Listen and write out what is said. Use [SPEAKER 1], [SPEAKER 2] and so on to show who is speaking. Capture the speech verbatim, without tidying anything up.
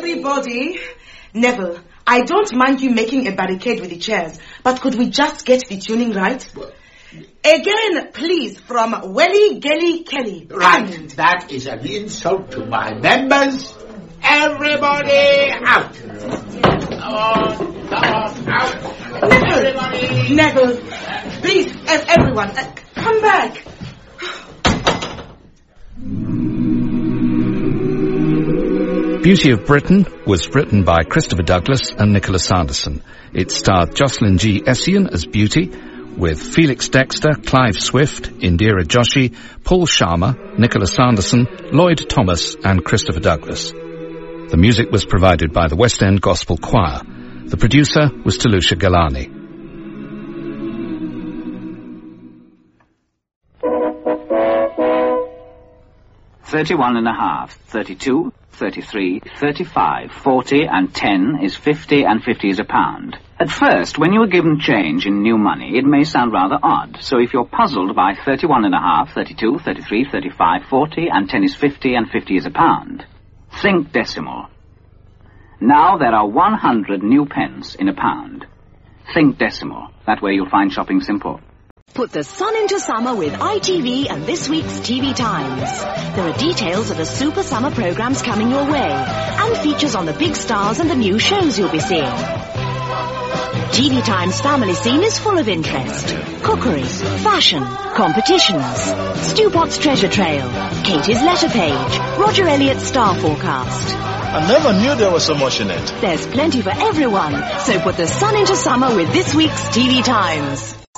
[SPEAKER 1] everybody. Neville, I don't mind you making a barricade with the chairs, but could we just get the tuning right? Again, please, from Welly Gelly Kelly.
[SPEAKER 2] Right, and that is an insult to my members. Everybody out! Come on, come on, out!
[SPEAKER 1] Neville,
[SPEAKER 2] Everybody!
[SPEAKER 1] Neville, please, uh, everyone, uh, come back.
[SPEAKER 3] Beauty of Britain was written by Christopher Douglas and Nicola Sanderson. It starred Jocelyn G. Essien as Beauty, with Felix Dexter, Clive Swift, Indira Joshi, Paul Sharma, Nicola Sanderson, Lloyd Thomas and Christopher Douglas. The music was provided by the West End Gospel Choir. The producer was Talusha Galani.
[SPEAKER 4] Thirty-one and a half, thirty-two, thirty-three, thirty-five, forty, and ten is fifty, and fifty is a pound. At first, when you are given change in new money, it may sound rather odd. So if you're puzzled by thirty-one and a half, thirty-two, thirty-three, thirty-five, forty, and ten is fifty, and fifty is a pound, think decimal. Now there are one hundred new pence in a pound. Think decimal. That way you'll find shopping simple.
[SPEAKER 5] Put the sun into summer with I T V and this week's T V Times. There are details of the super summer programs coming your way, and features on the big stars and the new shows you'll be seeing. T V Times family scene is full of interest. Cookery, fashion, competitions, Stewpot's treasure trail, Katie's letter page, Roger Elliott's star forecast.
[SPEAKER 6] I never knew there was so much in it.
[SPEAKER 5] There's plenty for everyone, so put the sun into summer with this week's T V Times.